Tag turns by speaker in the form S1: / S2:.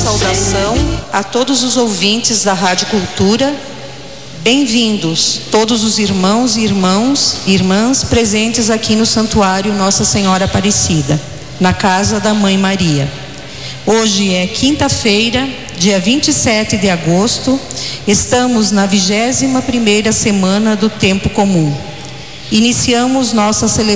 S1: saudação a todos os ouvintes da Rádio Cultura. Bem-vindos todos os irmãos e irmãs presentes aqui no Santuário Nossa Senhora Aparecida, na Casa da Mãe Maria. Hoje é quinta-feira, dia 27 de agosto, estamos na 21ª semana do Tempo Comum. Iniciamos nossa celebração